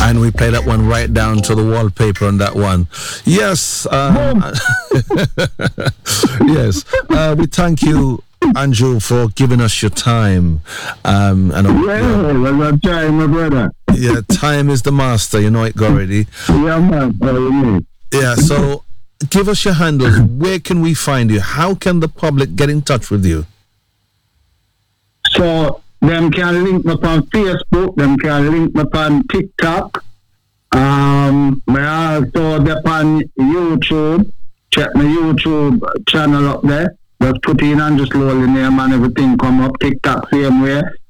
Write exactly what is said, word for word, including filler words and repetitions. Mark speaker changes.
Speaker 1: And we play that one right down to the wallpaper on that one. Yes. Um, yes. Uh, we thank you, Andrew, for giving us your time. Um, and, uh,
Speaker 2: yeah, yeah. time, my brother.
Speaker 1: Yeah, time is the master. You know it already.
Speaker 2: Yeah, man. Oh,
Speaker 1: yeah, so give us your handles. Where can we find you? How can the public get in touch with you?
Speaker 2: So, them can link me on Facebook, them can link me on TikTok. Um, me also there on YouTube. Check my YouTube channel up there. Just put in and just slowly name and everything come up. TikTok same way.